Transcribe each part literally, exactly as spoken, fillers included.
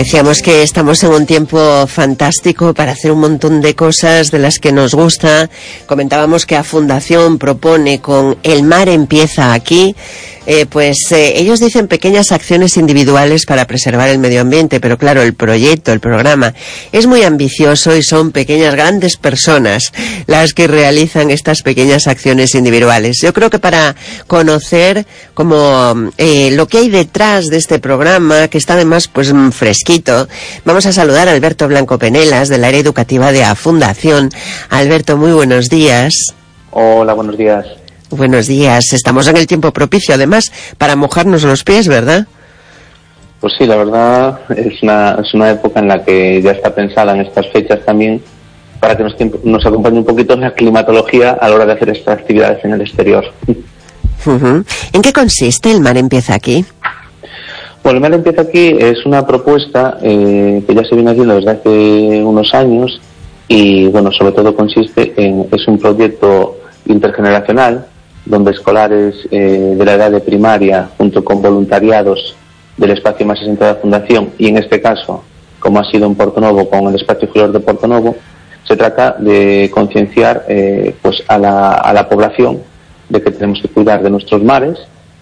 Decíamos que estamos en un tiempo fantástico para hacer un montón de cosas de las que nos gusta. Comentábamos que a Fundación propone con El Mar Empieza Aquí, eh, pues eh, ellos dicen pequeñas acciones individuales para preservar el medio ambiente, pero claro, el proyecto, el programa es muy ambicioso y son pequeñas, grandes personas las que realizan estas pequeñas acciones individuales. Yo creo que para conocer como eh, lo que hay detrás de este programa, que está además pues fresquito, vamos a saludar a Alberto Blanco Penelas, del área educativa de A Fundación. Alberto, muy buenos días. Hola, buenos días. Buenos días. Estamos en el tiempo propicio, además, para mojarnos los pies, ¿verdad? Pues sí, la verdad es una, es una época en la que ya está pensada en estas fechas también para que nos, nos acompañe un poquito la climatología a la hora de hacer estas actividades en el exterior. Uh-huh. ¿En qué consiste El Mar Empieza Aquí? Bueno, El Mar Empieza Aquí es una propuesta eh, que ya se viene haciendo desde hace unos años y, bueno, sobre todo consiste en, es un proyecto intergeneracional donde escolares eh, de la edad de primaria, junto con voluntariados del espacio más sesenta de la Fundación, y en este caso, como ha sido en Portonovo con el espacio Flor de Portonovo, se trata de concienciar eh, pues a la, a la población de que tenemos que cuidar de nuestros mares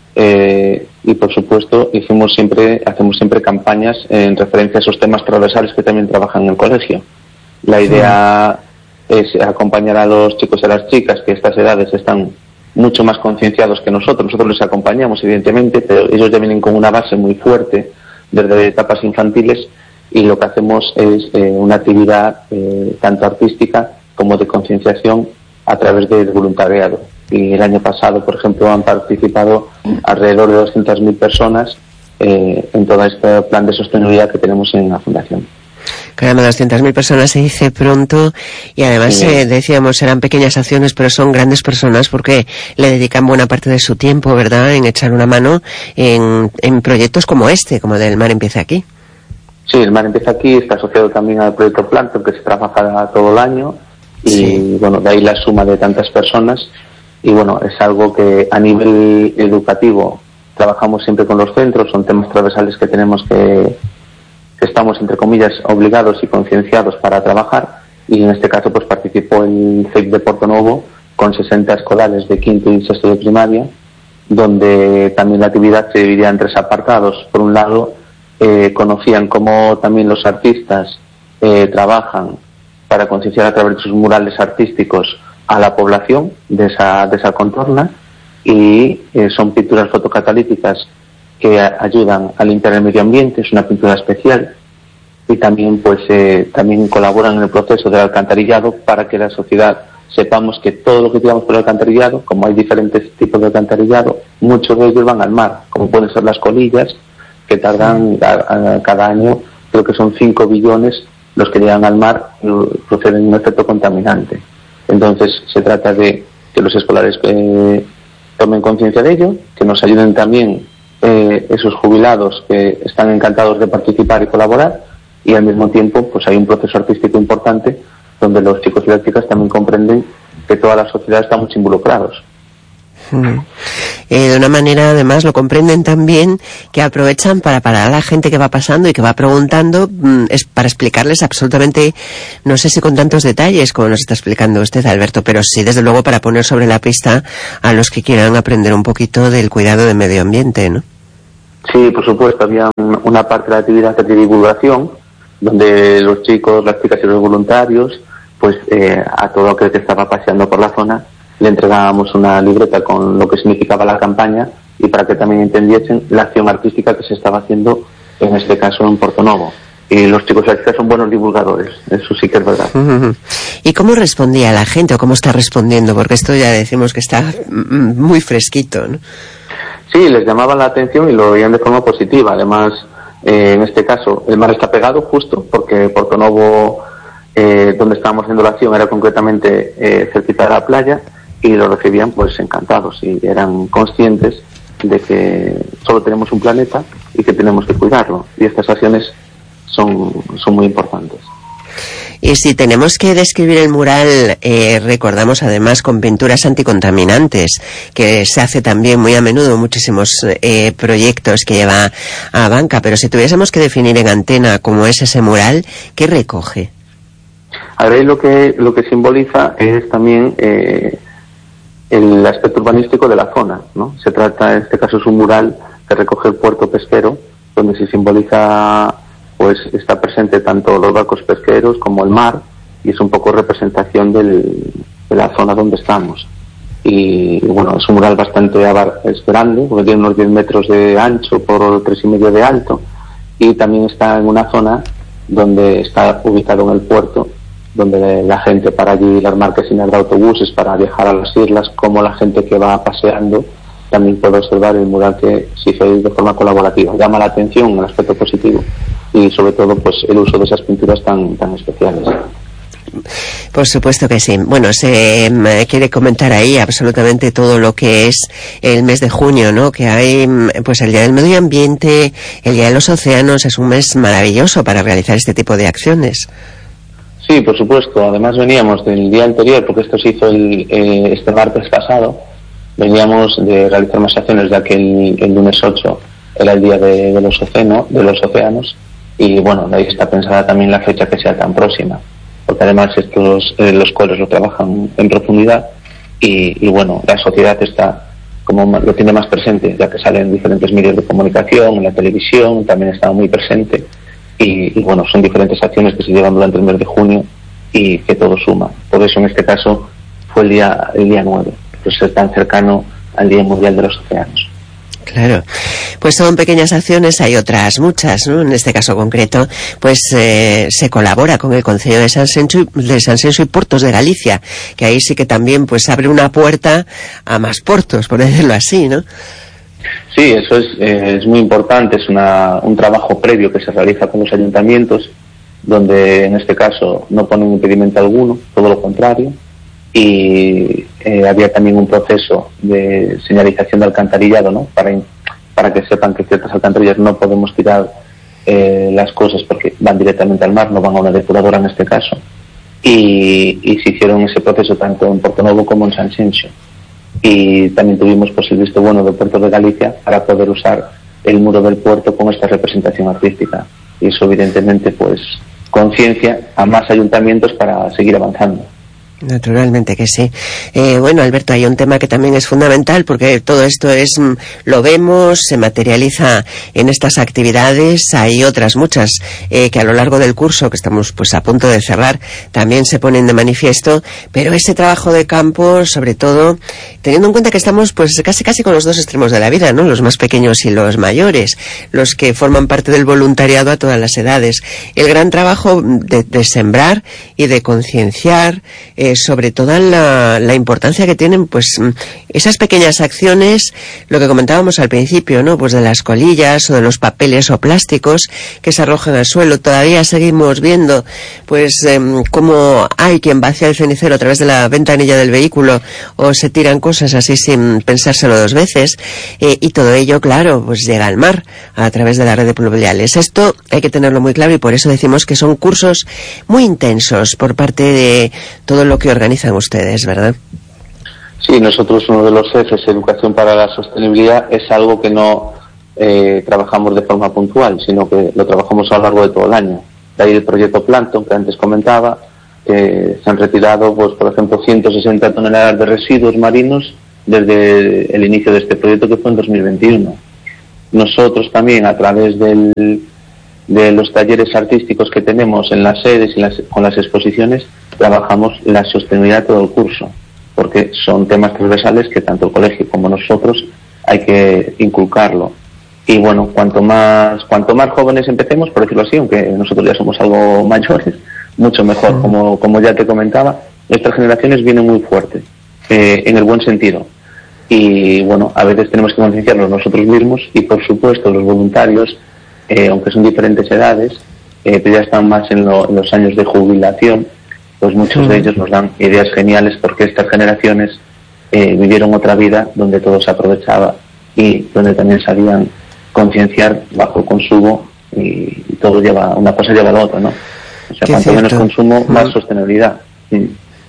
eh, y, por supuesto, hicimos siempre, hacemos siempre campañas en referencia a esos temas transversales que también trabajan en el colegio. La idea sí. es acompañar a los chicos y a las chicas que a estas edades están mucho más concienciados que nosotros. Nosotros les acompañamos, evidentemente, pero ellos ya vienen con una base muy fuerte desde etapas infantiles y lo que hacemos es eh, una actividad eh, tanto artística como de concienciación a través del voluntariado. Y el año pasado, por ejemplo, han participado alrededor de doscientas mil personas eh, en todo este plan de sostenibilidad que tenemos en la Fundación. Caramba, doscientas mil personas se dice pronto y además sí. eh, decíamos, eran pequeñas acciones, pero son grandes personas porque le dedican buena parte de su tiempo, ¿verdad?, en echar una mano en, en proyectos como este, como del Mar Empieza Aquí. Sí, El Mar Empieza Aquí está asociado también al proyecto Plancton, que se trabaja todo el año y, sí. bueno, de ahí la suma de tantas personas y, bueno, es algo que a nivel educativo trabajamos siempre con los centros, son temas transversales que tenemos que que estamos, entre comillas, obligados y concienciados para trabajar, y en este caso pues participó el C E I P de Portonovo con sesenta escolares de quinto y sexto de primaria, donde también la actividad se dividía en tres apartados. Por un lado, eh, conocían cómo también los artistas eh, trabajan para concienciar a través de sus murales artísticos a la población de esa, de esa contorna, y eh, son pinturas fotocatalíticas que ayudan a limpiar el medio ambiente, es una pintura especial, y también pues eh, también colaboran en el proceso del alcantarillado para que la sociedad sepamos que todo lo que tiramos por el alcantarillado, como hay diferentes tipos de alcantarillado, muchos de ellos van al mar, como pueden ser las colillas, que tardan a, a, cada año, creo que son cinco billones los que llegan al mar y proceden un efecto contaminante. Entonces se trata de que los escolares eh, tomen conciencia de ello, que nos ayuden también Eh, esos jubilados que están encantados de participar y colaborar, y al mismo tiempo pues hay un proceso artístico importante donde los chicos y las chicas también comprenden que toda la sociedad estamos involucrados. Hmm. Eh, de una manera, además, lo comprenden también, que aprovechan para parar a la gente que va pasando y que va preguntando, mmm, es para explicarles absolutamente, no sé si con tantos detalles como nos está explicando usted, Alberto, pero sí, desde luego, para poner sobre la pista a los que quieran aprender un poquito del cuidado del medio ambiente, ¿no? Sí, por supuesto, había una parte de la actividad de divulgación, donde los chicos, las chicas y los voluntarios, pues eh, a todo aquel que estaba paseando por la zona, le entregábamos una libreta con lo que significaba la campaña y para que también entendiesen la acción artística que se estaba haciendo, en este caso en Portonovo. Y los chicos y las chicas son buenos divulgadores, eso sí que es verdad. Uh-huh. ¿Y cómo respondía la gente o cómo está respondiendo? Porque esto ya decimos que está muy fresquito, ¿no? Sí, les llamaba la atención y lo veían de forma positiva. Además, eh, en este caso, el mar está pegado justo porque Portonovo, eh, donde estábamos haciendo la acción, era concretamente eh, cerquita de la playa, y lo recibían pues encantados y eran conscientes de que solo tenemos un planeta y que tenemos que cuidarlo, y estas acciones son, son muy importantes. Y si tenemos que describir el mural, eh, recordamos además con pinturas anticontaminantes, que se hace también muy a menudo, muchísimos eh, proyectos que lleva a banca, pero si tuviésemos que definir en antena cómo es ese mural, ¿qué recoge? A ver, lo que, lo que simboliza es también eh, el aspecto urbanístico de la zona, ¿no? Se trata, en este caso es un mural que recoge el puerto pesquero, donde se simboliza, pues está presente tanto los barcos pesqueros como el mar, y es un poco representación del, de la zona donde estamos. Y, y bueno, es un mural bastante es grande, porque tiene unos diez metros de ancho por tres y medio de alto, y también está en una zona donde está ubicado en el puerto, donde la gente para allí, las marquesinas de autobuses para viajar a las islas, como la gente que va paseando, también puede observar el mural que se hizo de forma colaborativa. Llama la atención el aspecto positivo y sobre todo pues el uso de esas pinturas tan, tan especiales. Por supuesto que sí. Bueno, se eh, quiere comentar ahí absolutamente todo lo que es el mes de junio, ¿no? Que hay, pues el Día del Medio Ambiente, el Día de los Océanos, es un mes maravilloso para realizar este tipo de acciones. Sí, por supuesto. Además veníamos del día anterior, porque esto se hizo el, eh, este martes pasado, veníamos de realizar más acciones, ya que el, el lunes ocho era el Día de, de, los océano, de los Océanos, y bueno, de ahí está pensada también la fecha que sea tan próxima, porque además estos eh, los coles lo trabajan en profundidad y, y bueno, la sociedad está como lo tiene más presente, ya que sale en diferentes medios de comunicación, en la televisión también está muy presente y, y bueno, son diferentes acciones que se llevan durante el mes de junio y que todo suma. Por eso en este caso fue el día el día nueve, pues es tan cercano al Día Mundial de los Océanos. Claro, pues son pequeñas acciones, hay otras muchas, ¿no? En este caso concreto, pues eh, se colabora con el Concello de San Senso, de San Senso y Portos de Galicia, que ahí sí que también pues abre una puerta a más portos, por decirlo así, ¿no? Sí, eso es, eh, es muy importante, es una, un trabajo previo que se realiza con los ayuntamientos, donde en este caso no ponen impedimento alguno, todo lo contrario, y eh, había también un proceso de señalización de alcantarillado, ¿no? Para, para que sepan que ciertas alcantarillas no podemos tirar eh, las cosas porque van directamente al mar, no van a una depuradora en este caso, y, y se hicieron ese proceso tanto en Portonovo como en San Senso, y también tuvimos pues el visto bueno del Puerto de Galicia para poder usar el muro del puerto con esta representación artística, y eso evidentemente pues conciencia a más ayuntamientos para seguir avanzando. Naturalmente que sí. Eh, bueno, Alberto, hay un tema que también es fundamental porque todo esto es, lo vemos, se materializa en estas actividades. Hay otras muchas eh, que a lo largo del curso, que estamos pues a punto de cerrar, también se ponen de manifiesto, pero ese trabajo de campo, sobre todo, teniendo en cuenta que estamos pues casi casi con los dos extremos de la vida, ¿no? Los más pequeños y los mayores, los que forman parte del voluntariado a todas las edades. El gran trabajo de, de sembrar y de concienciar, eh, sobre toda la, la importancia que tienen pues esas pequeñas acciones, lo que comentábamos al principio, ¿no? Pues de las colillas o de los papeles o plásticos que se arrojan al suelo. Todavía seguimos viendo pues eh, cómo hay quien vacía el cenicero a través de la ventanilla del vehículo o se tiran cosas así sin pensárselo dos veces, eh, y todo ello, claro, pues llega al mar a través de la red de pluviales. Esto hay que tenerlo muy claro y por eso decimos que son cursos muy intensos por parte de todo lo que organizan ustedes, ¿verdad? Sí, nosotros uno de los ejes, Educación para la Sostenibilidad, es algo que no eh, trabajamos de forma puntual, sino que lo trabajamos a lo largo de todo el año. De ahí el proyecto Plankton, que antes comentaba, que se han retirado, pues por ejemplo, ciento sesenta toneladas de residuos marinos desde el inicio de este proyecto, que fue en dos mil veintiuno. Nosotros también, a través del, de los talleres artísticos que tenemos en las sedes y las, con las exposiciones, trabajamos la sostenibilidad todo el curso, porque son temas transversales que tanto el colegio como nosotros hay que inculcarlo. Y bueno, cuanto más cuanto más jóvenes empecemos, por decirlo así, aunque nosotros ya somos algo mayores, mucho mejor. Sí. Como, como ya te comentaba, nuestras generaciones vienen muy fuertes, eh, en el buen sentido. Y bueno, a veces tenemos que concienciarnos nosotros mismos y por supuesto los voluntarios, eh, aunque son diferentes edades, eh, pero ya están más en, lo, en los años de jubilación, pues muchos de ellos nos dan ideas geniales porque estas generaciones eh, vivieron otra vida donde todo se aprovechaba y donde también sabían concienciar bajo el consumo y, y todo lleva, una cosa lleva a la otra, ¿no? sea, cuanto menos consumo, más mm. sostenibilidad. Mm.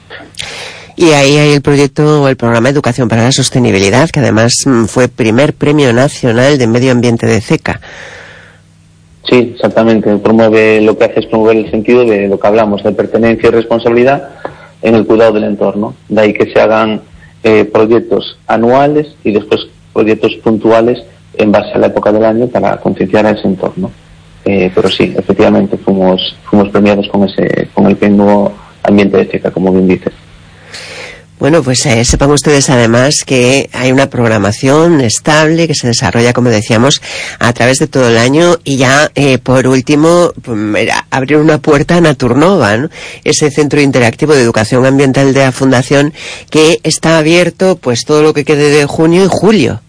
Y ahí hay el proyecto o el programa Educación para la Sostenibilidad, que además fue primer premio nacional de medio ambiente de CECA. Sí, exactamente. Promueve, lo que hace es promover el sentido de lo que hablamos, de pertenencia y responsabilidad en el cuidado del entorno. De ahí que se hagan eh, proyectos anuales y después proyectos puntuales en base a la época del año para concienciar a ese entorno. Eh, pero sí, efectivamente fuimos fuimos premiados con ese con el premio ambiente de CECA, como bien dices. Bueno, pues eh, sepan ustedes además que hay una programación estable que se desarrolla, como decíamos, a través de todo el año y ya, eh, por último, pues, abrir una puerta a Naturnova, ¿no? Ese centro interactivo de educación ambiental de la Fundación que está abierto pues todo lo que quede de junio y julio.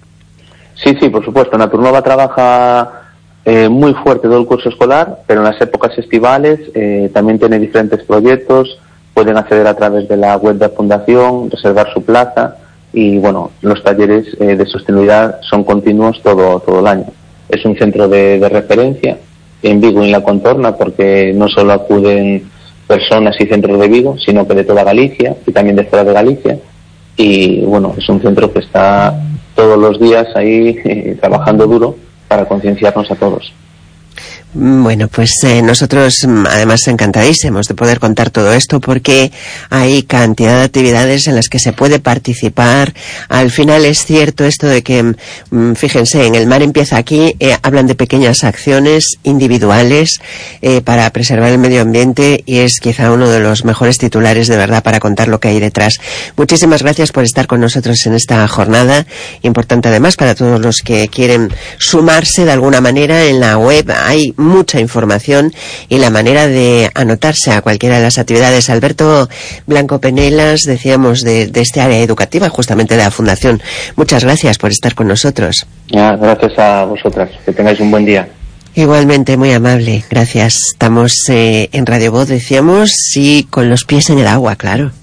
Sí, sí, por supuesto. Naturnova trabaja eh, muy fuerte todo el curso escolar, pero en las épocas estivales eh, también tiene diferentes proyectos. Pueden acceder a través de la web de la Fundación, reservar su plaza y, bueno, los talleres eh, de sostenibilidad son continuos todo todo el año. Es un centro de, de referencia en Vigo y en la contorna porque no solo acuden personas y centros de Vigo, sino que de toda Galicia y también de fuera de Galicia. Y, bueno, es un centro que está todos los días ahí eh, trabajando duro para concienciarnos a todos. Bueno, pues eh, nosotros además encantadísimos de poder contar todo esto porque hay cantidad de actividades en las que se puede participar. Al final es cierto esto de que, fíjense, en El Mar Empieza Aquí eh, hablan de pequeñas acciones individuales eh, para preservar el medio ambiente y es quizá uno de los mejores titulares de verdad para contar lo que hay detrás. Muchísimas gracias por estar con nosotros en esta jornada, importante además para todos los que quieren sumarse de alguna manera. En la web hay mucha información y la manera de anotarse a cualquiera de las actividades. Alberto Blanco Penelas, decíamos, de, de este área educativa, justamente de la Fundación. Muchas gracias por estar con nosotros. Ya, gracias a vosotras. Que tengáis un buen día. Igualmente, muy amable. Gracias. Estamos eh, en Radio Voz, decíamos, y con los pies en el agua, claro.